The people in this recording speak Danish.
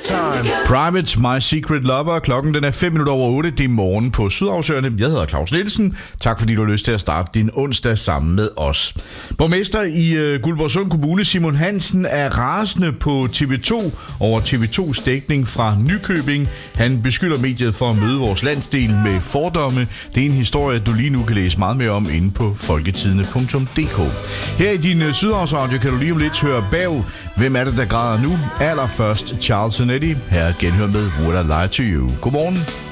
Private, My Secret Lover. Klokken den er 8:05. Det er morgen på Sydhavsøerne. Jeg hedder Claus Nielsen. Tak fordi du har lyst til at starte din onsdag sammen med os. Borgmester i Guldborgsund Kommune, Simon Hansen, er rasende på TV2 over TV2's dækning fra Nykøbing. Han beskylder mediet for at møde vores landsdel med fordomme. Det er en historie, du lige nu kan læse meget mere om inde på folketidende.dk. Her i din Sydhavsradio kan du lige om lidt høre bag. Hvem er det, der græder nu? Allerførst Charles Zanetti. Her genhør med Would I Lie to You. Godmorgen.